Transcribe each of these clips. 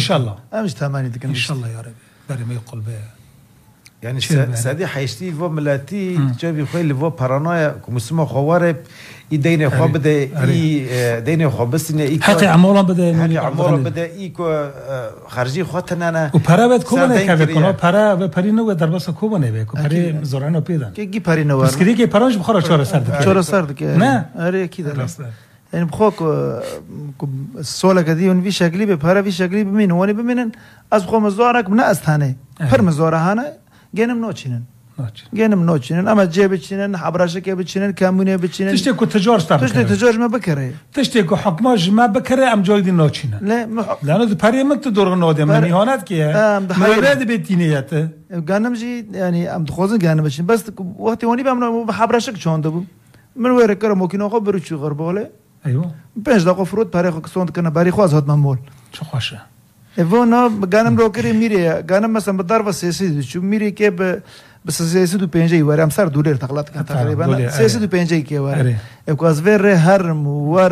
شاء الله مش تماني دكان ان شاء الله يا رب بري ما يقول به يعني سادي حيشتي فو ملاتي جابي خوي لفو بارانويا كمسمو خوارب يدين خو بدا دين خو بس إن حقي عمولا بدا حقي عمولا بدا خارجي خوتنا أنا وبارا كوبانه كابكونا بارا بارينو درباسا كوبانه بيكو باري زورانو بيدن كي بارينو بس كده بارانج بخارا شورا سرد نه أري كده يعني بخوك السولة كذي ونبي شكلي ببارا في شكلي بمين هوني بمينن از خو مزارك من استانه فر مزاره هنا جنم نوچینن اما جه بچینن حبراشه که بچینن کمونه بچینن تشتی کو تجارش تا تشتی تجارش ما بکره تشتی کو حکماش ما بکره ام جای دین نوچینن لانه ده پریمت دور نوده من ایهانت که مراد بیتینیت گانم جی یعنی ام خوزن گانم بچین بس وقتی ونی بام حبراشه چونده بو من وره کار ممکنه خو برو چی غرباله ایوه 5 دقیقه فرود پاره خو سوند کنه باری خو از هات مول چه خوشه ایونا گانم رو کری میره گانم مثلا بدار و سیاسی چو میره که بس سیاسی دو پنجه وارم سر دولار تقلط که تقریبا سیاسی دو پنجه که وارم اکواز وره هرم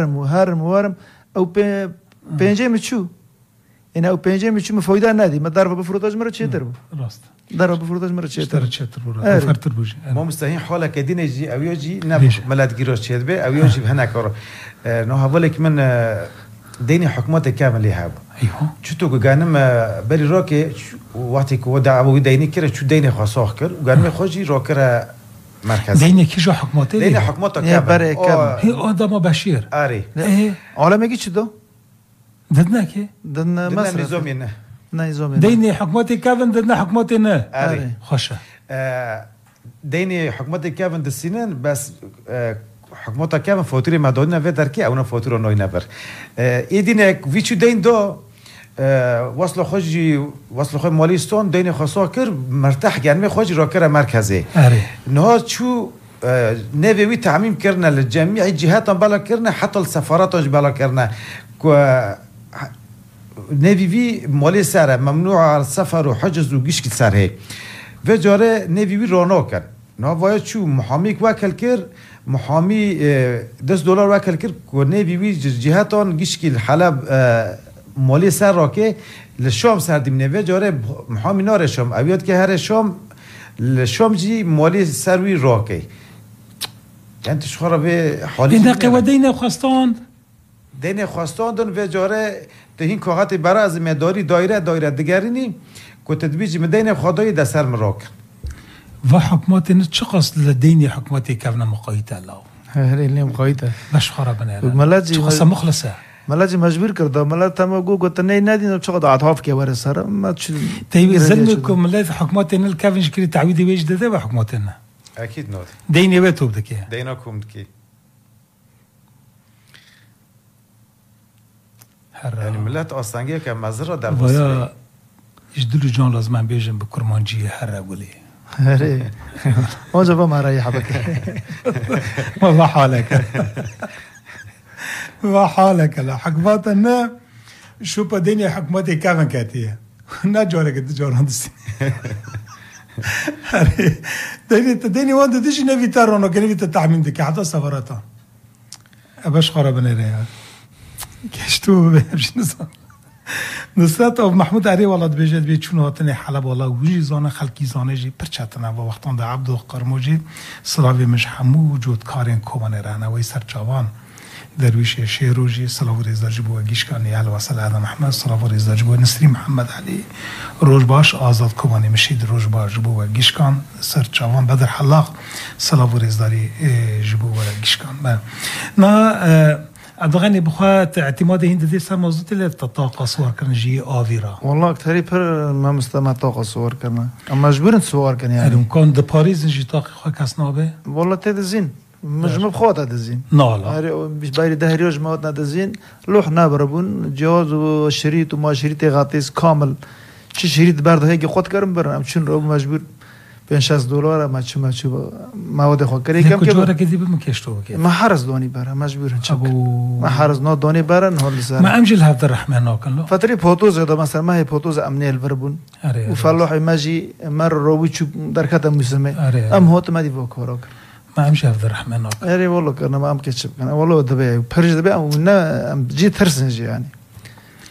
او پنجه میچو این او پنجه میچو مفایده ندی ما در به فروداج مرا چه تر راست در به فروداج مرا چه تر فرتر بوجه ما مستحيل حاله كدين يجي او يجي نب ملات جيروش تشد به او يجي هناك نو هولك من ديني حكومات كامل يهاب ايوه شتو قانم بري روكي وقتي كو دعوه ديني كره شو ديني خاصه كر وقانم خوجي روكره مركز ديني كيجو حكومات ديني حكومات كامل هي ادم بشير اري عالم يجي شدو ددنا كي ددنا مصر نظامنا نظام ديني حكومات كافن ددنا حكوماتنا اري خوشه ديني حكومات كافن السنين بس حكومات كافن فاتوره مدادنا و درکی اونا فاتوره نوی نبر ایدینه ویچو دین دو وصل خوش مالیستان دین خاصا کر مرتاح گرمه خوش را کر مرکزه نه چو نوی تعمیم کرنه لجميع الجهات بالا کرنه حتی السفارات بالا کرنه که نوی مالی سره ممنوع السفر و حجز و گیش کت سره و جاره نوی رانا کرد نه باید چو محامی وکل کرد محامي $10 وكل كر كوني بيوي جهاتون جيشكي حلب مالي سر راكي للشام سر دمنه جاره محامي نار شام اويات که هر شام للشام جي مالي سروي راكي يعني تشخره به حالي این قوه دین خواستان دون و جاره تهين كاغات برا از مداري دايره دگريني كو تدبيج مدين خدای دسر مراك و حکومت چه قصد لدینی حکومتی که افنا مقایته الله هره اللي مقایته باش خراب نه ملاجی چه قصد مخلصه ملاجی مجبور کرده ملات هم گفت نه ندین چقدر عطاف که ور سر ما تيجي زلمكم ملات حکومتنا الكافنج كري تعويدي ويش ده و حکومتنا اكيد نود ديني بتو بدك ديناكم دكي يعني ملات اصلا که مزرعه در ويا يجدلو جون لازم بيجن بكرمانجيه حره ولي هره اونجا با ما رايح بك ما حالك ما حالك لا حكماتنا شو بديني حكمتي كافن كاتيه نجورك تجوران دسي ديني وانت تجي نبي ترونو كنبي تتعمين دك حتى سفراتها باش خربنا ريال كشتو بيمشي نظام نصرت اب محمود علی ولاد بجد بی چون وطن حلب والله وجی زانه خلکی زانه جی پرچتنه و وقتان ده عبد و قرموجی سلاوی مش همو وجود کارین کومن رانه و سرچاوان درویش شیروجی سلاو رضا جبو گیشکانی ال وصل ادم محمد سلاو رضا جبو نصری محمد علی روزباش آزاد کومانی مشید روزباش جبو گیشکان سرچاوان بدر حلاق سلاو رضا جبو گیشکان نه ادغني بخوات اعتماد هند دي سمازوت اللي تطاق صور كان جي آويرا والله كتير بر ما مستمع طاق صور كنا اما مجبور صور كان يعني ممكن ده باريس نجي طاق خو كاسنابه والله تدزين مجمع بخوات تدزين نالا مش باير دهريوج موت ندزين لوح نبربون جواز وشريط وما شريط غاطيس كامل چه شريط برد هيك خود كرم برم چون رو مجبور $50 ما چه مواد خو کری کم که کجا که دیب مکشتو که ما حرز دونی بره مجبورن چه ما حرز نه دونی بره حال سر ما امجل هذا الرحمن ناكل فتره فوتوز ده مثلا ما هي فوتوز امنيه البربون وفلوح ماجي مر روي چو دركته مسمه ام هوت ما دي وكوروك ما امشي هذا الرحمن ناكل اري والله كنا ما ام كتشب كان والله دبي فرج دبي ام جي ترسن جي يعني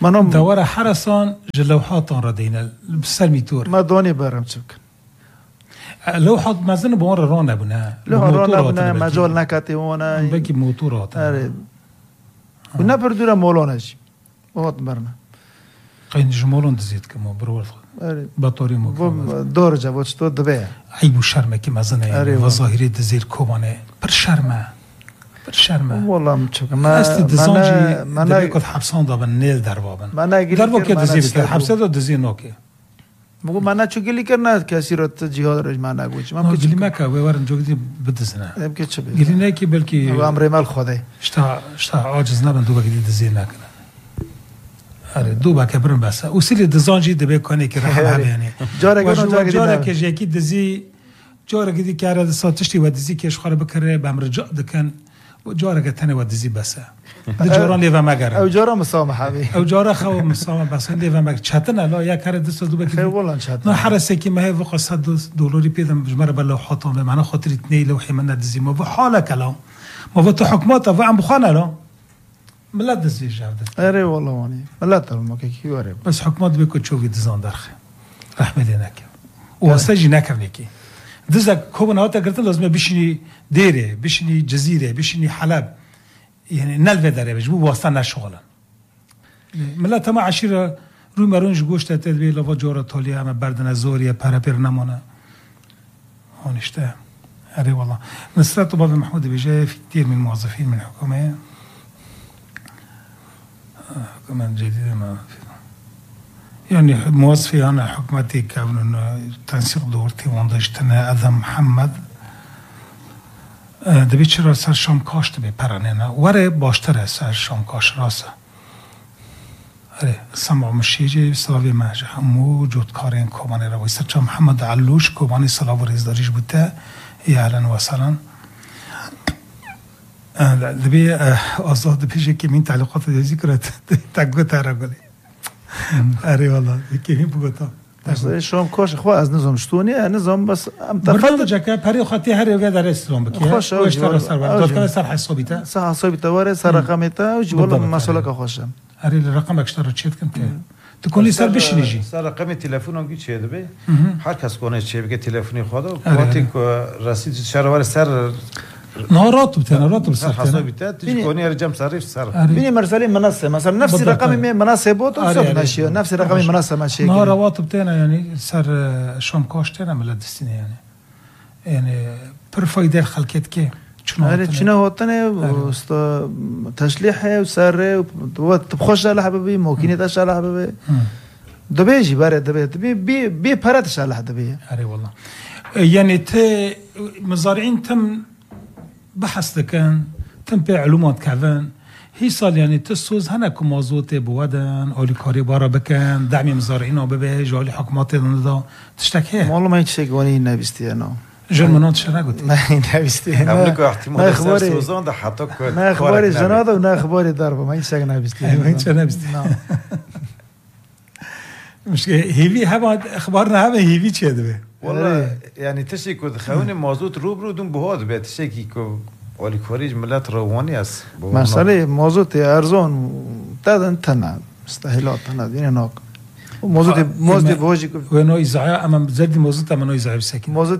منم دوره حرسان جلوحات را دینا بسلمی تور ما دونی برم چک لوحات مزن بمر رانه بونه رانه مجال نکاتی وانه بگی موتورات آره و نه پردورم مولانش وقت برنه قینج مولان دزید که ما برورد آره بطوری مو دور جواد تو دبه عیب و شرمه که مزنه و ظاهری دزیر کوبانه پر شرمه والله مچک ما است دزانجی من کد حبسان دابن نیل دربابن دربا که دزیر بکر حبسه دا دزیر نوکه مگو من چو گلی کرنا کسی رو جهاد روش من نگوچ من گلی مکه و ورن جوگی بدزنه ام که چه گلی نه کی بلکی و امر مال خوده شتا عاجز نبن دو بگی دزیر نکنه آره دو با کبرن بس اصیل دزانجی دبی کنه که راه یعنی جاره که جکی دزی جاره که دی کار ساتشتی و دزی که اشخار بکره به امر جا دکن جاره که تنه و دزی بسه جاران لیو مگر او جاره مسامحه بی او جاره خو مسامحه بس لیو مگر چتن لا یا کار دست دو بکی والله چتن نه حرسه که مه وقت $100 پیدم جمره بلا حاتم به معنا خاطر اتنی لوحی من دزی ما و حاله کلام ما و تو حکمات و عم بخانه لا ملت دزی جافت اره والله وانی ملت ما که کی واره بس حکمات بکو چوبی دزان درخه رحمت نکه و استاجی نکرنه کی دزا کوبنات گرتن لازم بشینی دیره بشینی جزیره بشینی حلب يعني نلفه داره بجبو واسطه نشغلن ملت ما عشیره روی مرونج گوشت تدبیر لوا جورا تالیه اما بردن زوریه پرپر نمونه هونشته اره والله نصرت باب محمود بجاي في كثير من الموظفين من الحكومة حكومة جديدة ما يعني موظفي أنا حكومتي كانوا تنسيق دورتي واندشتنا أذى محمد دبی چرا سر شام کاشت به پرانه نه وره باشتره سر شام کاش راسه اره سمع مشیجی سلاوی مهجه همو جودکارین کوبانه روی سر چا محمد علوش کوبانی سلاو ریزداریش بوده یعلن و سلام دبی آزاد پیشه که من تعلیقات دیزی کرد تگو ترگلی اره والله که من بگوتا شام کاش خو از نظام شتونی نظام بس تفضل جکه پری خاطی هر یه در استرام بکی خوش اشتر سر داد سر حسابیته سر حسابیته واره سر رقمته و جوال مسئله که خوشم هر رقم اشتر چیت کم که تو کلی سر بشینی سر رقم تلفن هم چه دبی هر کس کنه چه بگه تلفنی خدا وقتی که رسید شهر سر نهارات بتن سر حسابیته تیج کنی هر جمع صرف سر بینی مرسلی مناسب مثلا نفس رقم مناسب بود و صبح نشیه نفس رقم مناسب ماشي نهارات بتن يعني سر شام کاشتن مل دستینه يعني پر فایده خلقت که چنه هاتنه است تشلیحه و سره و تبخش على حبيبي ممكن تشال حبيبي دبيجي بارد دبي بي پرت شال حبيبي اري والله يعني ت مزارعين تم بحث دكان تم بعلومات كذا هي صار يعني تسوز هنا كمازوت بودن اولي كاري بارا بكن دعم مزارعين وببه جالي حكومات ندا تشتكي والله ما يتشكوني نبستي انا جرمنات شنو قلت ما نبستي قبلك احتمال سوزان ده حطك ما اخباري جناده ونا اخباري ضربه ما يتشك نبستي ما يتشك نبستي مش هيفي هبعد اخبارنا هبه هيفي چه ده والله يعني تشي كود خوني مازوت روبرو دون بهاد به تشي كو ولی خارج ملت روانی است مسئله موضوع ارزان دادن تنها مستحيلات تنها دين هناك موضوع بوجي وينو إذاعة أمام زد موضوع تمنو إذاعة بسكين موضوع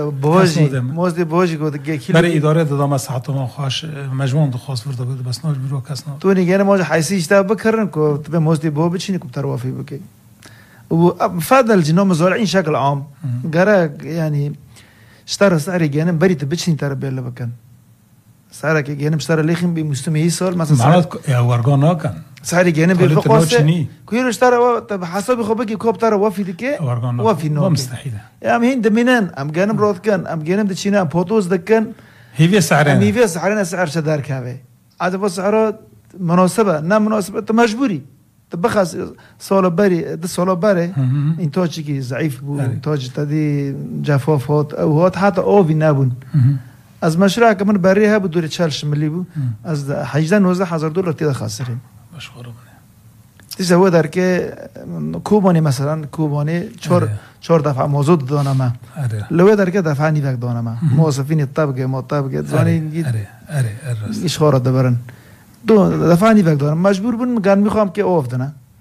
بوجي قد جي برای اداره دادم ساعت ما خواهش مجموعه دخواست ورده بود بس ناج بیرو کس نه تو نگه موضوع حیثی اشتباه بکرن که به موضوع بو بچینی که تروافی بکی و فضل جنوم مزارعين شكل عام قرا يعني اشترى سعري جانب بريت بچني ترى بيلا بكن سعرك جانب اشترى ليخم بمستمعي صار مثلا معنات يا ورقانا كان سعري جانب بالفقاسه كيلو اشترى طب حسابي خبكي كوب ترى وفي دكي وفي نو مستحيل يا ام هند منين ام جانب روت كان ام جانب دشينا بوتوز دكن هي سعرنا هي سعرنا سعر شدار كافي عاد بس سعره مناسبه نا مناسبه انت مجبوري تبخس صولبري ده صولبري انتاجي كي ضعيف بو انتاج تدي جفاف هات او هات حتى اوفي نابون از مشروع كمان بريها بدور تشالش ملي بو از $18,000 تيدا خاسرين مشكور تسوي دركه كوباني مثلا كوباني 4 دفعه موجود دونما لو دركه دفعه نيفك دونما موظفين الطبقه ما طبقه زاني اره اشخار دبرن دو دفعه نيفك دونما مجبور بن كان میخوام که اوف دنا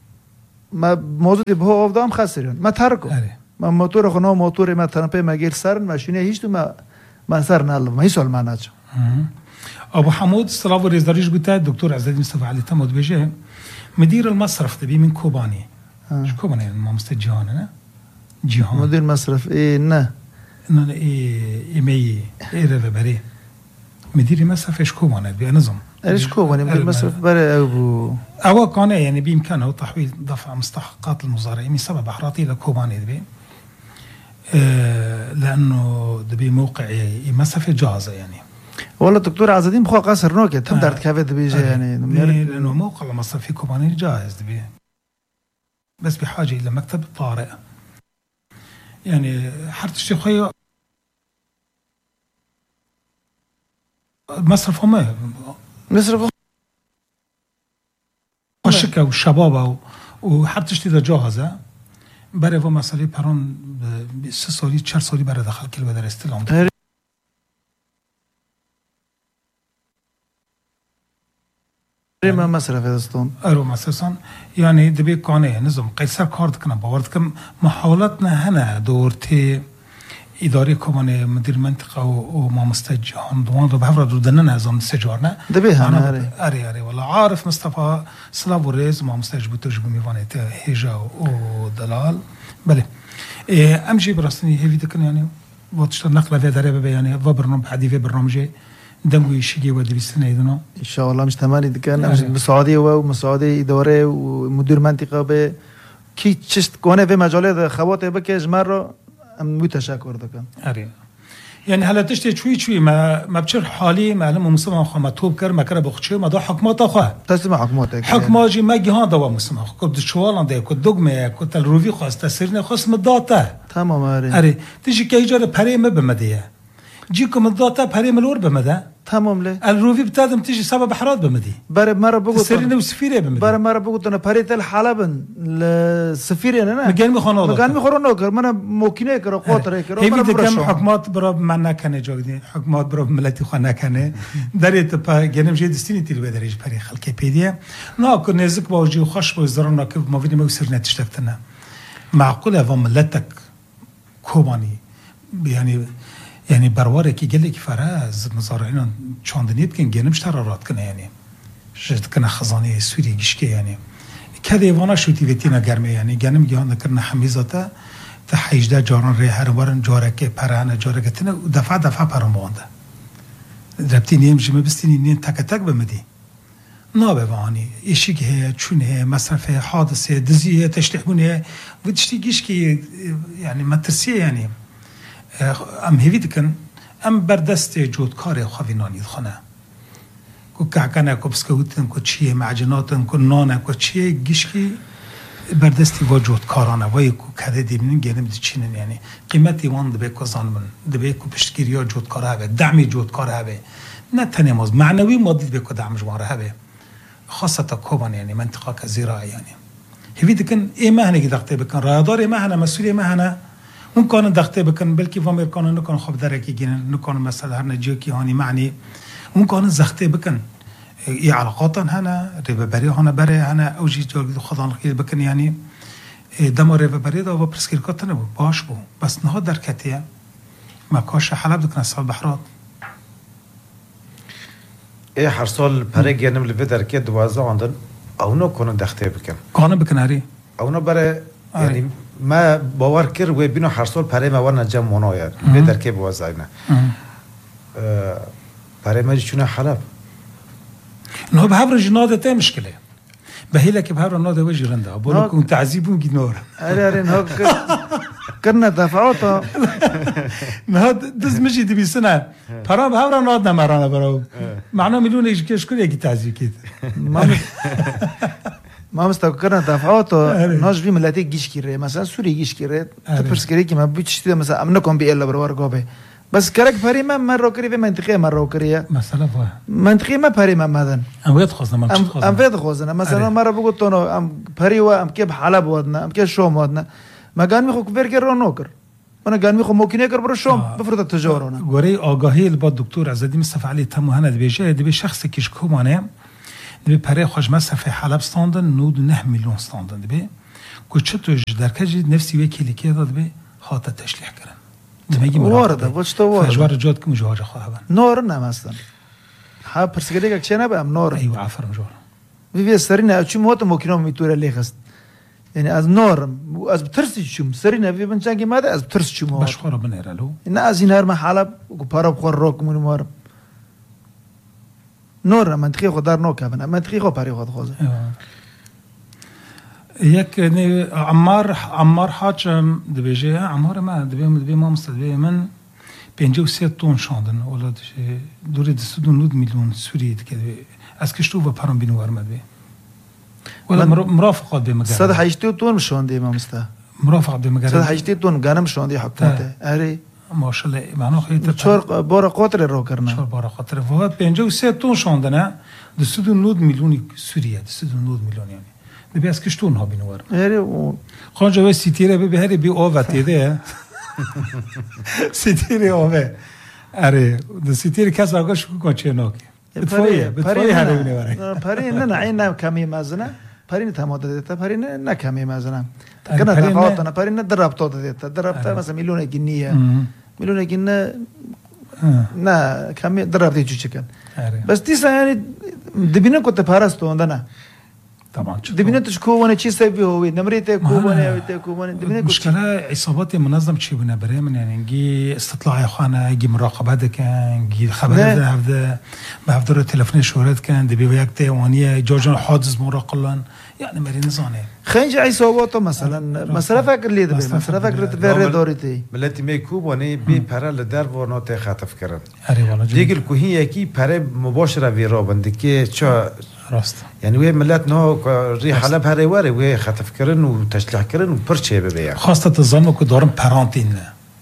ما موضوع به افدام خسرن ما ترکو ما موتور خونه موتور ما تنپه ما گیر سرن ماشینه هیچ تو ما سر نالو ما هیچ ما ناچ ابو حمود صلاح ورزداریش گفته دکتر عزیز مصطفی علی تمود بيجي مدير المصرف تبي من كوباني شو كوباني ما مستجهان نه جهان مدير مصرف ايه نه نه ايه ربري مدير مصرف ايش كوباني بنظم ايش كوباني مدير مصرف بري او كان يعني بامكانه تحويل دفع مستحقات المزارعين بسبب احراطي لكوباني دبي لانه دبي موقع مسافه جاهزه يعني والله دكتور عزدين بخوا قصر نوكي تم دارت كافي دبي يعني لانه موقع المصرفي كوباني جاهز دبي بس بحاجه الى مكتب طارئ يعني حرتشتي خويا مصرف الشركه والشباب وحرتشتي اذا جاهزه برای و مسئله پران 3 سالی 4 سالی برای داخل کل بدر استلام ما مصرف دستون ارو مثلا يعني دبي كانه نظم قيصر كارد كنا باورد كم محاولتنا هنا دورتي اداره كمان مدير منطقه وما مستجهان دوان دو بهفر دودنن هزم سجارنا دبي هنا اري والله عارف مصطفى سلاف وريز ما مستجب تجب ميوانه هجا ودلال بله امشي براسني هيفي دكن يعني وقت نقله في داره يعني وبرنامج حديث برنامج دموي شيء ودي بالسنه اذن ان شاء الله مش تمالي دكان بالسعوديه ومسعوديه اداره ومدير منطقه به كي تشت كونه في مجال خواطر بكج مره متشکر دکن آره یعنی حالا تشتی چوی ما بچر حالی معلوم مسلمان خو ما توب کر مکر بخچه ما دو حکمات خو تسلیم حکمات حکماجی ما گهان دو مسلمان خو کد شوالان ده کد دگمه کد تلروی خواسته سرنه خواست مداته تمام آره تیجی که ایجاد پریم بمدیه جی که مداته پریم لور بمده تمام له الروفي بتادم تيجي سبب احراض بمدي بره مره بقول سرينا وسفيره بمدي بره مره بقول انا بريت الحلبن السفير انا مكان مخونو مكان مخونو كر من موكينه كر قطره كر هي كم حكومات برا معنا كان جوجدي حكومات برا ملتي خنا كان دريت با جنم جي دستيني تيل بدريج بري خلكي بيديا نا كن نزك باوجي خوش بو زرنا كيف ما فيني موسرنا تشتفتنا معقوله و ملتك كوباني يعني برواره كي قال لك فراز مزارعين چاندنيت كن جنمش ترارات كنا يعني شفت كنا خزانه سوري گشكي يعني كده وانا شوتي وتينا گرمه يعني جنم جهان كنا حميزاته تحيجده جاران ري هر ورن جاركه پرانه جاركتنا دفعه پرمونده دربتي نيم جمه بستيني نين تك تك بمدي نابه واني اشيك هي چون هي مصرف حادثه دزي هي تشتحون هي ودشتي گشكي يعني مترسيه يعني ام هیوی دکن ام بردست جودکار خوینانی خانه کو کعکنه کو بسکوتن کو چیه معجناتن کو نانه کو چیه گیشکی بردستی و جودکارانه وای کو کده دیمین گنم دیچینن یعنی قیمتی وان دبی کو زانمن دبی کو پشتگیریا جودکاره هبه دعمی جودکاره هبه نه تنماز معنوی مادی دبی کو دعم جواره هبه خاصه کوبان یعنی منطقه که زراعی یعنی هیوی دکن ای مهنه کی دقته بکن رادار ای مهنه مسئول مهنه اون کانون دخته بکن بلکه وامر کانون نکن خوب درکی گین نکن مثلا هر نجی کی هانی معنی اون کانون زخته بکن ای علاقاتن هنه ریبری هنه بره هنه اوجی جوری خدان خیر بکن یعنی دم ریبری دا و پرسکرکات نبود باش بو بس نه درکتیه مکاش حلب دکن سال بحرات ای هر سال پره گینم لبی درکت 12 آندن اونو کانون دخته بکن کانون بکن هری اونو بره یعنی ما باور کر و بینو هر سال پره ما ورن جمع منایر به درکه بوازاینه پره ما چونه حلب نه به هر جناده مشکله به هیله که به هر ناده وجه رنده بولو کن تعذیبون گنور اره نه کرنا دفعاتا نه دز مشي دبي سنه پرا به هر ناده مرانه برو معنا میلیون ایش کلی کی تعذیب کید ما مستقرنا دفعات ناش في ملاتي جيش كيره مثلا سوري جيش كيره تبرسكري كي ما بيتشتي مثلا امنكم بي الا برور غوبه بس كرك فريما مره كري في منطقه مره كريه مثلا منطقه ما فريما مدن ام ويد خوزنا ام ويد خوزنا مثلا مره بقول تونو ام فريوا ام كيب حلب ودنا ام كيب شوم ودنا ما كان مخو كبير رونوكر انا كان مخو ممكن كر برشوم بفرض التجارونه غوري آگاهی البا دكتور عزدی مصطفی علی تمو هند بیجه دی شخص کیش کومانه دبی پره خوش مصرف حلب ستاندن 9 میلیون ستاندن دبی كوتشتوج دركجي نفسي وكيلي كذا دبي خاطر تشليح كرن دمجي وارده وش تو وارده فجوار جود كم جواج خواهن نور نه مثلا ها پرسگریک چه نه بام نور ايوه عفرم جور وی سرینه چون موت ممکنه میتوره لیخست یعنی از نورم از بترسی چوم سرینه وی بنچان که ماده از بترس چوم باش خورا بنيرالو نه از این هر محله پارا بخور روک من مار نور منطقی خودار نو کبن منطقی خو پاری خود خوزه يك عمار حاجم دبيجي عمار ما دبي ما مستدبي من 53 طن شاندن ولا دوري دسودون نود مليون سوري كده اسكشتو و پرام بينو ورمد بي ولا مرافقات بمجال 180 طن شاندي ما مستا مرافقات بمجال 180 طن غنم شاندي حكومته اري ما شاء الله معناه خيط چور بار قطر رو کرنا چور بار قطر و 53 طن شاندن دسودون نود مليون سوريا دسودون نود مليون يعني دبي اسكشتو نها بينو ور اري خانجا و سيتيره بي هري بي اوفاتي ده سيتيره اوه اره د سيتيره کس آگاش کو چنوک بتفایی هره بینه پری نه عین کمی مزنه پری نه تماد دیتا پری نه کمی مزنه کنه تقاطنا پری نه دربطه دیتا دربطه مثلا میلیون گینیه میلیون گینه نه کمی دربطه چیکن بس دیسا یعنی دبینه کوت پاراستو اندنا طبعا دبینه تش کوونه چی سبی هوی نمریته کوونه ویته کوونه دبینه مشكله عصابات منظم چی بنا برای من يعني جي استطلاع خانه جي مراقبه كان جي خبر ده بهفدر تلفن شهرت كان دبي وياك تيوانيه جوجن حادث مراقلن يعني مري نزانه خنج عصابات مثلا فکر لید به مثلا فکر ور داریتی ملتی میکوبانی بی پرال در ورنات خطف کردن اری والا دیگر کوهی یکی پر مباشره وی رابنده که چا راست يعني وين ملات نو ريح حلب هري وري وي خطف كرن وتشلح كرن وبرشي ببيع خاصة الظلم كو دارم پرانتين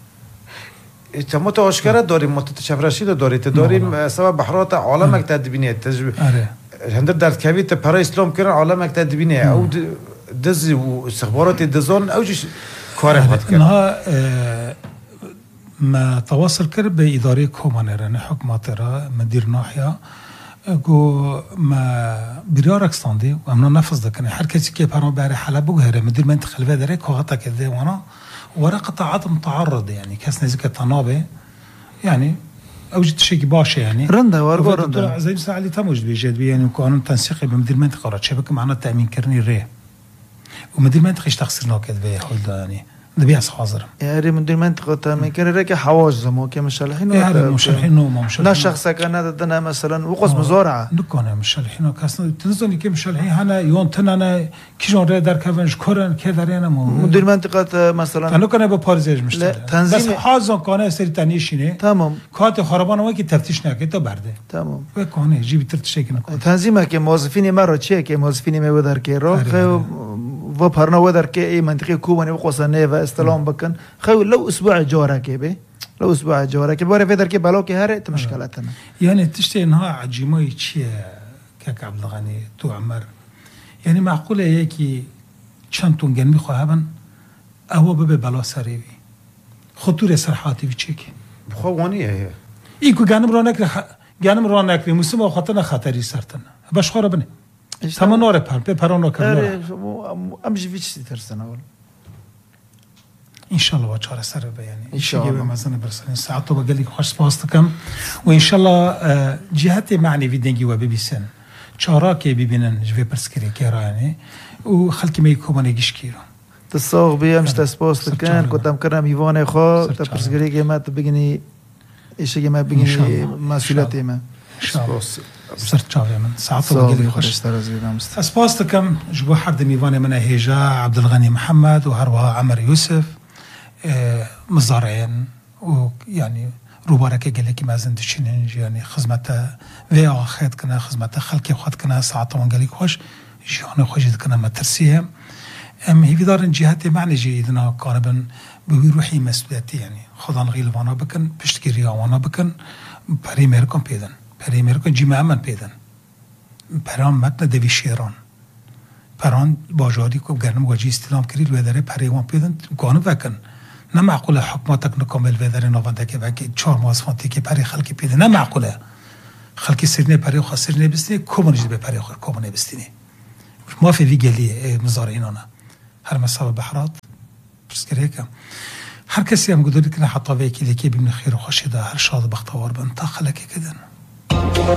انت متوشكرة داري متشفرشي داري سبب بحرات عالمك تدبينيه هندر در كبيت برا اسلام كرن عالمك تدبينيه او دز واستخبارات دزون او جيش كاره خد كرن انها ما تواصل كر بإدارة كومانيران حكومات را مدير ناحية گو ما بیرارک استاندی و امنا نفذ دکنه هر کسی که پرام بره حلب بگهره مدیر منطقه و داره کاغتا کده وانا ورقه عدم تعرض يعني کس نزیک تنابه يعني اوجد شيء باشه يعني رنده ورقه رنده زي مثلا علي تموجد بيجد يعني قانون تنسيقي بمدير منطقه را شبكه معنا تامين كرني ره ومدير منطقه تقصير ناكد به حول يعني نبيعس حاضر يعني مدير منطقة تامين كان رك حواج زمو كمشلحين يعني مشلحين لا شخص كان هذا مثلا وقص مزارعة نكون مشلحين كاسنا تنزل كمشلحين هنا يوم تنانا كيجون رادر كافنج كورن كذا مدير منطقة مثلا أنا كنا ببارزيج مشتري بس حازم كانه سري تانيشينه تمام كات خرابان وقت تفتيش نكيت تبرده تمام وكانه جيب ترتشي كنا تنظيمه كموظفين مرة شيء كموظفين ما ودار كيرو و پرنا ودر که ای منطقه کوبانی و قصانه و استلام بکن خو لو اسبوع جوره که به لو اسبوع جوره که باره فدر که بلو که هر مشکلاتنا يعني تشتي انها عجيمه چیه که عبد الغني تو عمر يعني معقوله یکی چند تون گن میخواهن او به بلا سری خطور سرحاتی چیک خوانیه ایکو گانم رانک موسم خاطر خطری سرتن باش خرابنه تمام نور پرانو کرد امشي فيش ترسنا ولا ان شاء الله وچاره سر بیانی ان شاء الله مزن برسن ساعتو بقول لك خوش باستكم وان شاء الله جهات معني في دنجي وبيسن چارا که ببینن جوی پرسکری که رایانه و خلکی میکوبانه گیشکیرو تصاغ بیا مش تسپوست كان كنت مكرم يفوني خو تبرسكري كما تبغني ايش كما بغني مسؤوليتي ما صرت شافي من ساعته بقول خوش اسباستكم جبو حد ميفاني من هيجا عبد الغني محمد وهروها عمر يوسف مزارعين ويعني روبارك قال لك ما زندشين يعني خدمته في اخذ كنا خدمته خلقي خد كنا ساعته قال لك خوش جانا خوش كنا مترسيه هي في دار جهات معني جيدنا قاربا بيروحي مسؤوليتي يعني خدان غيل وانا بكن بشتكي وانا بكن بريميركم بيدن بريميركم جماعه من بيدن برام متن دوی شیران بران باجاری کو گرم واجی استلام کری لودره پریوان پیدن گانو وکن نه معقوله حکومتک نکامل ودره نوانده که وکی 4 ماسفانتی که پری خلکی پیدن نه معقوله خلکی سرنه پری خسرنه بستنی کومونیز به پری خور کومونه بستنی ما فی ویگلی مزارعینانا هر مسابقة بحرات بس كريكا هر كسي هم قدرت كنا حطا فيكي ذكي بمن خير وخشي ده هر شاد بختوار بنتاخلك كده